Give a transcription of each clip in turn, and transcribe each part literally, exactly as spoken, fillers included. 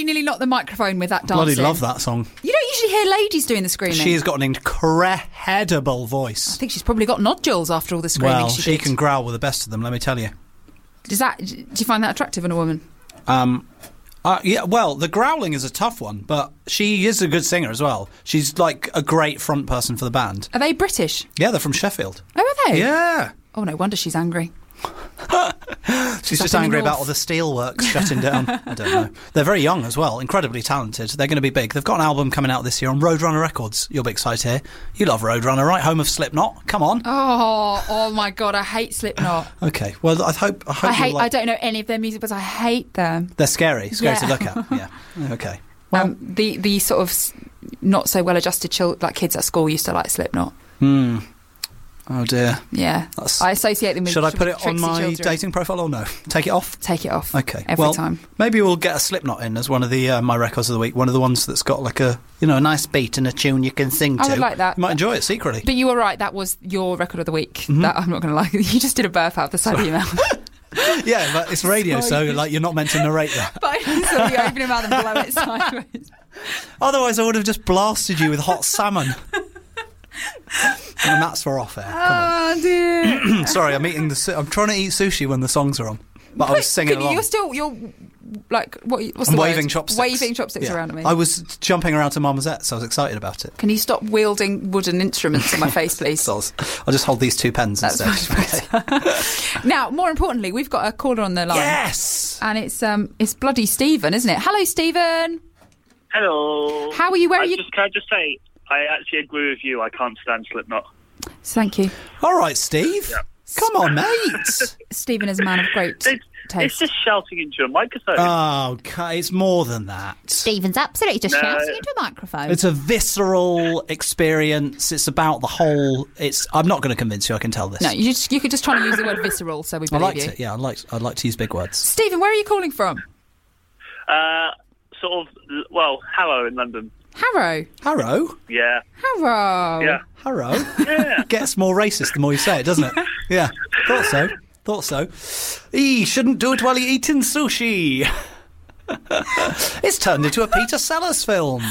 you nearly knock the microphone with that dancing? Bloody love that song. You don't usually hear ladies doing the screaming. She's got an incredible voice. I think she's probably got nodules after all the screaming Well, she she did. can growl with the best of them, let me tell you. Does that? Do you find that attractive in a woman? Um, uh, yeah, well, the growling is a tough one, but she is a good singer as well. She's like a great front person for the band. Are they British? Yeah, they're from Sheffield. Oh, are they? Yeah. Oh, no wonder she's angry. She's Up just in the angry north. about all the steelworks shutting down. I don't know. They're very young as well, incredibly talented. They're going to be big. They've got an album coming out this year on Roadrunner Records. You'll be excited to hear. You love Roadrunner, right? Home of Slipknot. Come on. Oh, oh my God, I hate Slipknot. Okay. Well, I hope. I, hope I hate. you'll like... I don't know any of their music, but I hate them. They're scary. Scary Yeah. to look at. Yeah. Okay. Well, Um, the the sort of s- not so well adjusted chil- like kids at school used to like Slipknot. hmm. Oh dear. Yeah, That's- I associate them with. Should I put it on tricksy my children. dating profile or no? Take it off? Take it off. Okay. Every well, time. maybe we'll get a Slipknot in as one of the uh, my records of the week. One of the ones that's got like a you know a nice beat and a tune you can sing to. I would like that. You might enjoy it secretly. But you were right. That was your record of the week. Mm-hmm. That I'm not going to lie. You just did a burp out the side of your mouth. Yeah, but it's radio, so like you're not meant to narrate that. But I just saw you open your mouth and blow it sideways. Otherwise, I would have just blasted you with hot salmon. And that's for off air. Come Oh dear. on. Sorry, I'm eating the. Su- I'm trying to eat sushi when the songs are on, but I was singing Can you, along. you're still you're like what? What's I'm the waving word? chopsticks. Waving chopsticks Yeah. around at me. I was jumping around to Marmoset's, so I was excited about it. Can you stop wielding wooden instruments in my face, please? So I'll, I'll just hold these two pens That's instead. much better. Now, more importantly, we've got a caller on the line. Yes. And it's um it's bloody Stephen, isn't it? Hello, Stephen. Hello. How are you? Where I are you? Just, can I just say, I actually agree with you. I can't stand Slipknot. Thank you. All right, Steve. Yeah. Come on, mate. Stephen is a man of great It's, it's taste. just shouting into a microphone. Oh, okay, it's more than that. Stephen's absolutely just No. shouting into a microphone. It's a visceral experience. It's about the whole. It's. I'm not going to convince you. I can tell this. No, you just you could just try to use the word visceral, so we I believe like you. to. Yeah, I like. I'd like to use big words. Stephen, where are you calling from? Uh, sort of, well, Harrow in London. Harrow. Harrow. Yeah. Harrow. Yeah. Harrow. Yeah. Gets more racist the more you say it, doesn't it? Yeah. Thought so. Thought so. He shouldn't do it while you're eating sushi. It's turned into a Peter Sellers film.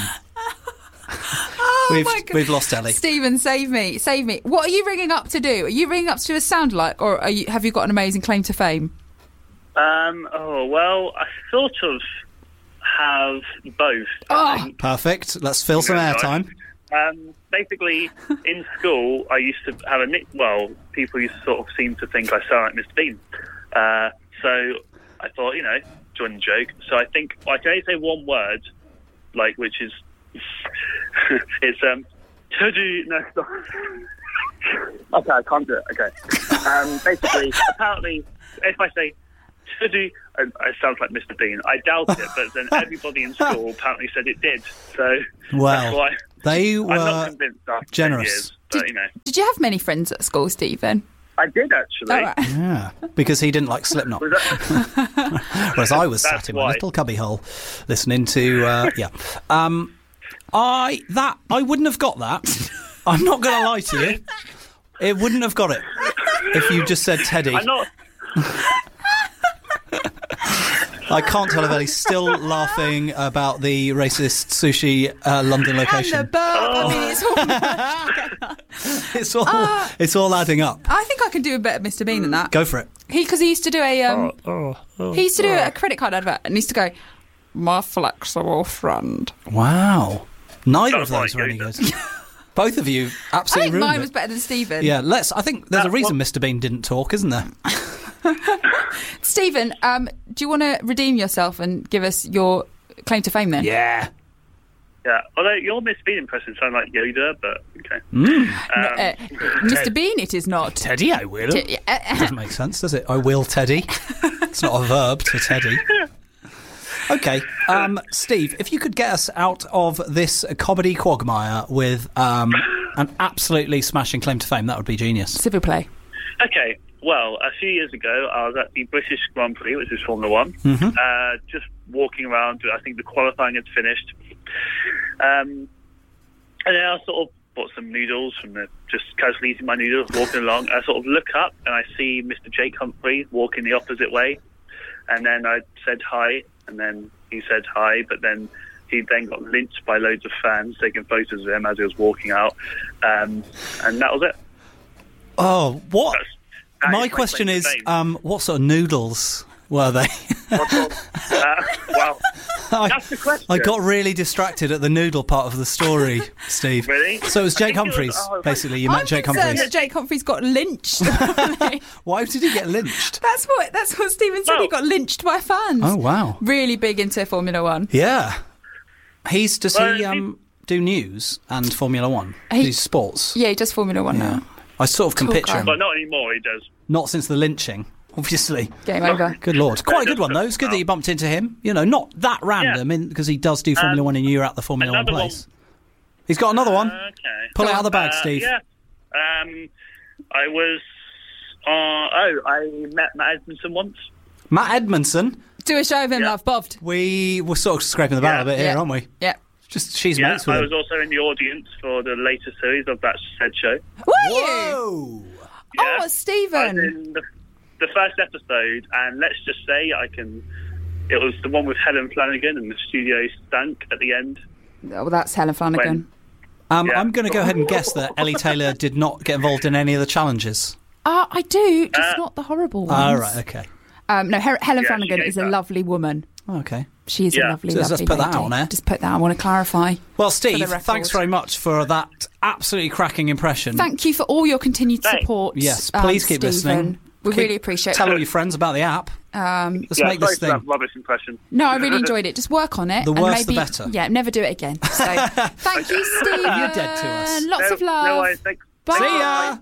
Oh we've my God. we've lost Ellie. Stephen, save me, save me. What are you ringing up to do? Are you ringing up to do a sound like, or are you, have you got an amazing claim to fame? Um, oh, well, I sort of have both, I Oh. think. Perfect. Let's fill some Yeah, airtime. Um, basically, in school, I used to have a nick. Well, people used to sort of seem to think I sound like Mister Bean. Uh, so I thought, you know, join the joke. So I think I can only say one word, like which is it's um. To-do, no, stop. Okay, I can't do it. Okay. Um, basically, apparently, if I say to-do, it, it sounds like Mister Bean. I doubt it, but then everybody in school apparently said it did. So that's Well, why they I'm not were convinced after ten generous. years, but you know, Did you have many friends at school, Stephen? I did actually. All right. Yeah, because he didn't like Slipknot. Was that- Whereas I was That's sat in my why. little cubbyhole listening to uh, yeah. Um, I that I wouldn't have got that. I'm not going to lie to you. It wouldn't have got it if you just said Teddy. I'm not. I can't tell if Ellie's still laughing about the racist sushi uh, London And the location. burp. I mean, it's all. It's all Uh, it's all adding up. I think I can do a better Mister Bean than that. Go for it. He because he used to do a um, Oh, oh, he used to do a credit card advert and he used to go, "My flexible friend." Wow. Neither Oh of those my were any good. goodness. Both of you I absolutely think ruined mine it. was better than Stephen. Yeah, let's. I think there's a Uh, reason well- Mister Bean didn't talk, isn't there? Stephen, um, do you want to redeem yourself and give us your claim to fame then? Yeah. Yeah. Although your Miss Bean impression sound like Yoda, but okay. Mm. Um, Uh, Mister Bean, it is not. Teddy, I will. T- uh, Doesn't make sense, does it? I will, Teddy. It's not a verb to Teddy. Okay, um, Steve, if you could get us out of this comedy quagmire with um, an absolutely smashing claim to fame, that would be genius. Civil play. Okay, well, a few years ago, I was at the British Grand Prix, which is Formula One, Mm-hmm. uh, just walking around. I think the qualifying had finished. Um, and then I sort of bought some noodles from the, just casually eating my noodles, walking along. I sort of look up and I see Mister Jake Humphrey walking the opposite way. And then I said hi, and then he said hi, but then he then got lynched by loads of fans taking photos of him as he was walking out, um, and that was it. Oh, what? That's, that my is question claim is, to fame. um, what sort of noodles were they? What's wrong? uh, well, I, that's the question. I got really distracted at the noodle part of the story, Steve. Really? So it was I Jake think it was- Humphries, oh, right. basically. You I'm met Jake concerned Humphries. that Jake Humphries got lynched. Why did he get lynched? That's what that's what Stephen said. Well- He got lynched by fans. Oh, wow. Really big into Formula One. Yeah. He's, does Well, he he- um, do news and Formula One? He- He's sports. Yeah, he does Formula One Yeah. now. I sort of can Tall picture guy. him. But not anymore, he does. Not since the lynching, obviously. Game over. Good lord. Quite a good one, though. It's good that you bumped into him. You know, not that random, because he does do Formula Um, One and you're at the Formula One another place. He's got another one. Okay. Pull it Go out of the bag, Uh, Steve. Yeah. Um, I was. Uh, oh, I met Matt Edmondson once. Matt Edmondson. Do a show of him, Yeah. love, Boved. We were sort of scraping the barrel Yeah. a bit here, Yeah. aren't we? Yeah. Just she's Yeah, mates with I him. was also in the audience for the latest series of that said show. Were you? Whoa! Yeah. Oh, I was Stephen. in the, the first episode, and let's just say I can. It was the one with Helen Flanagan, and the studio stank at the end. Oh, well, that's Helen Flanagan. Um, Yeah. I'm going to go ahead and guess that Ellie Taylor did not get involved in any of the challenges. Uh, I do, just Uh, not the horrible ones. Oh, right, okay. Um, no, Her- Helen Yeah, she Flanagan gave is a that. lovely woman. Oh, okay. She is a Yeah. lovely, So let's lovely put that lady. out on there. Just put that. I want to clarify. Well, For Steve, the record. thanks very much for that absolutely cracking impression. Thank you for all your continued Thanks. support. Yes, um, please keep Stephen. listening. We Keep- really appreciate Tell it. all your friends about the app. Um, Let's yeah, make sorry this for thing. that rubbish impression. no, I really enjoyed it. Just work on it. The and worse the maybe, better. Yeah, never do it again. So, thank you, Stephen. You're dead to us. Lots no, of love. No worries, thanks. Bye. See ya!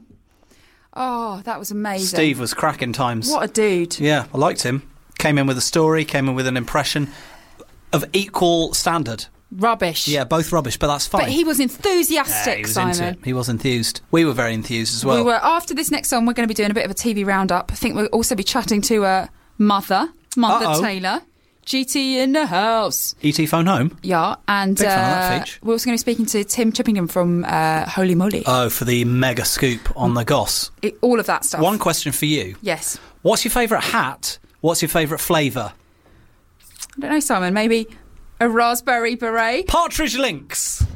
Oh, that was amazing. Steve was cracking times. What a dude. Yeah, I liked him. Came in with a story, came in with an impression of equal standard. Rubbish. Yeah, both rubbish, but that's fine. But he was Yeah, enthusiastic, he was Simon. into it. He was enthused. We were very enthused as well. We were after this next song. We're going to be doing a bit of a T V roundup. I think we'll also be chatting to uh, Mother, Mother Uh-oh. Taylor, G T in the house. E T phone home. Yeah, and Big fan of that uh, feature. we're also going to be speaking to Tim Chippingham from uh, Holy Moly. Oh, for the mega scoop on the goss. It- all of that stuff. One question for you. Yes. What's your favourite hat? What's your favourite flavour? I don't know, Simon. Maybe a raspberry beret. Partridge Lynx.